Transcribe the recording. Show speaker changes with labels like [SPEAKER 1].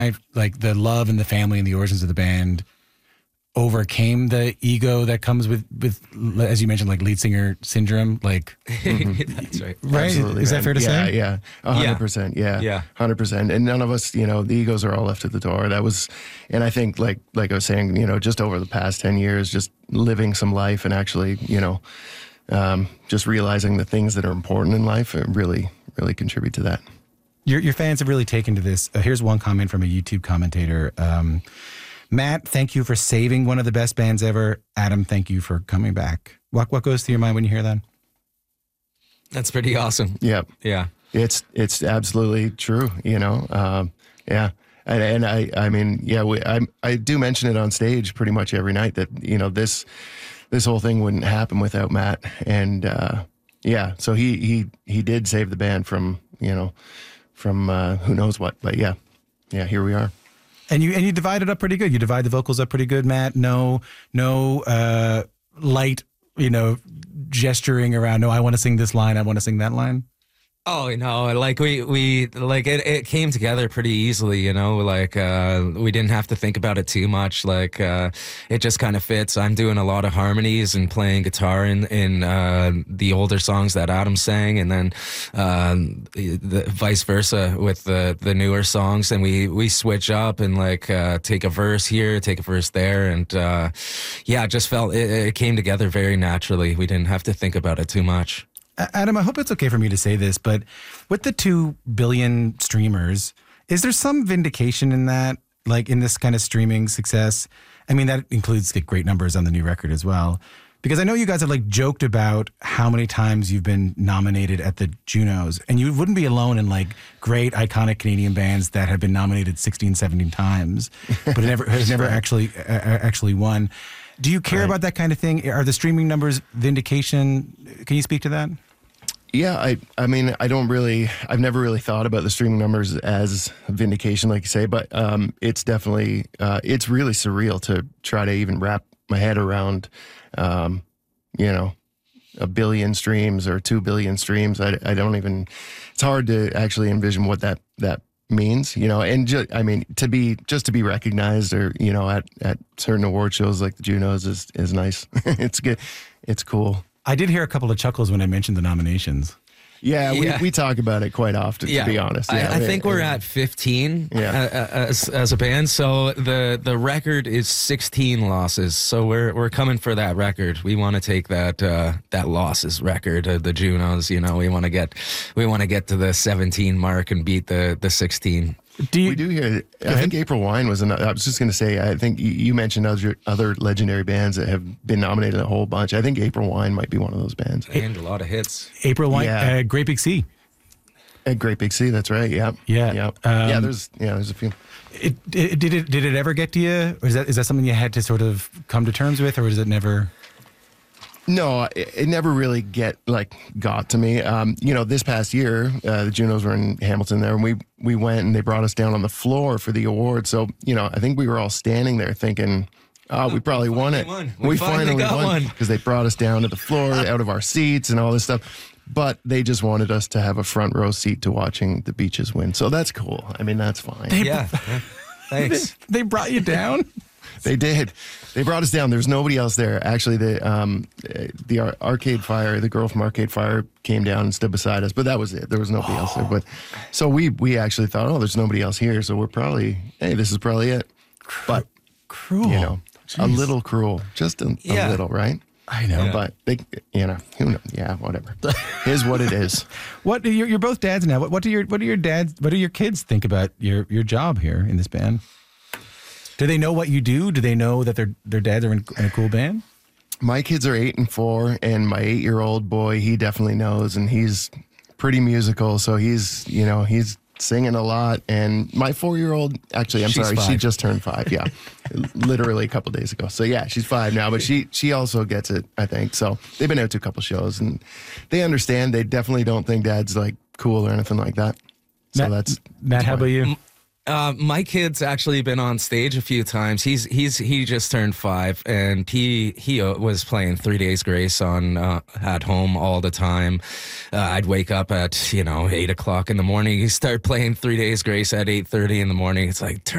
[SPEAKER 1] like the love and the family and the origins of the band overcame the ego that comes with as you mentioned, like lead singer syndrome, like
[SPEAKER 2] That's right.
[SPEAKER 1] right?
[SPEAKER 3] Absolutely,
[SPEAKER 1] Is that
[SPEAKER 3] man.
[SPEAKER 1] fair to say?
[SPEAKER 3] Yeah, 100%. Yeah, 100%. And none of us, the egos are all left at the door. That was, and I think, like I was saying, just over the past 10 years, just living some life and actually, just realizing the things that are important in life really contribute to that.
[SPEAKER 1] Your fans have really taken to this. Here's one comment from a YouTube commentator. Matt, thank you for saving one of the best bands ever. Adam, thank you for coming back. What goes through your mind when you hear that?
[SPEAKER 2] That's pretty awesome.
[SPEAKER 3] Yeah.
[SPEAKER 2] Yeah.
[SPEAKER 3] It's absolutely true, yeah. And I mean, yeah, I do mention it on stage pretty much every night that, this whole thing wouldn't happen without Matt. And, so he did save the band from who knows what, but yeah, here we are.
[SPEAKER 1] And you divide it up pretty good. You divide the vocals up pretty good, Matt. No light, gesturing around. No, I want to sing this line. I want to sing that line.
[SPEAKER 2] Oh, like we like it came together pretty easily, like we didn't have to think about it too much. Like it just kind of fits. I'm doing a lot of harmonies and playing guitar in the older songs that Adam sang, and then the vice versa with the newer songs, and we switch up and like take a verse here, take a verse there, and it just felt it came together very naturally. We didn't have to think about it too much.
[SPEAKER 1] Adam, I hope it's okay for me to say this, but with the 2 billion streamers, is there some vindication in that, like in this kind of streaming success? I mean, that includes great numbers on the new record as well. Because I know you guys have like joked about how many times you've been nominated at the Junos, and you wouldn't be alone in like great iconic Canadian bands that have been nominated 16, 17 times, but it has never actually won. Do you care about that kind of thing? Are the streaming numbers vindication? Can you speak to that?
[SPEAKER 3] Yeah, I mean, I've never really thought about the streaming numbers as vindication, like you say, but it's definitely, it's really surreal to try to even wrap my head around, 1 billion streams or 2 billion streams. I don't even, it's hard to actually envision what that means, and to be recognized or, at certain award shows like the Junos is nice. It's good. It's cool.
[SPEAKER 1] I did hear a couple of chuckles when I mentioned the nominations.
[SPEAKER 3] Yeah, we talk about it quite often, to be honest.
[SPEAKER 2] I think we're at 15 as a band. So the record is 16 losses. So we're coming for that record. We want to take that losses record of the Junos. We want to get to the 17 mark and beat the 16.
[SPEAKER 3] We do hear. I think April Wine was another. I was just going to say. I think you mentioned other legendary bands that have been nominated a whole bunch. I think April Wine might be one of those bands.
[SPEAKER 2] And a lot of hits.
[SPEAKER 1] April Wine, Great Big Sea.
[SPEAKER 3] At Great Big Sea, that's right. Yeah. There's a few.
[SPEAKER 1] Did it ever get to you? Or is that something you had to sort of come to terms with, or is it never?
[SPEAKER 3] No, it never really got to me. This past year, the Junos were in Hamilton there, and we went and they brought us down on the floor for the award. So, I think we were all standing there thinking, we probably won it.
[SPEAKER 2] We finally won
[SPEAKER 3] because they brought us down to the floor out of our seats and all this stuff. But they just wanted us to have a front row seat to watching the Beaches win. So that's cool. I mean, that's fine.
[SPEAKER 2] Thanks.
[SPEAKER 1] They brought you down?
[SPEAKER 3] They did. They brought us down. There was nobody else there. Actually, the Arcade Fire, the girl from Arcade Fire came down and stood beside us, but that was it. There was nobody else there. But so we actually thought, there's nobody else here, so we're probably, this is probably it. But
[SPEAKER 1] cruel,
[SPEAKER 3] a little cruel, just a little, right?
[SPEAKER 1] I know,
[SPEAKER 3] but they, who knows? Yeah, whatever. Is what it is.
[SPEAKER 1] What you're both dads now. What do your kids think about your job here in this band? Do they know what you do? Do they know that their dads are in a cool band?
[SPEAKER 3] My kids are 8 and 4, and my 8-year-old boy, he definitely knows, and he's pretty musical, so he's singing a lot. And my 4-year-old, actually,
[SPEAKER 1] She's 5.
[SPEAKER 3] She just turned 5, yeah, literally a couple days ago. So yeah, she's 5 now, but she also gets it, I think. So they've been out to a couple shows, and they understand. They definitely don't think Dad's cool or anything like that. So
[SPEAKER 1] Matt. How about you?
[SPEAKER 2] My kid's actually been on stage a few times. He just turned 5, and he was playing 3 Days Grace on at home all the time. I'd wake up at 8 o'clock in the morning. He start playing 3 Days Grace at 8:30 in the morning. It's like, turn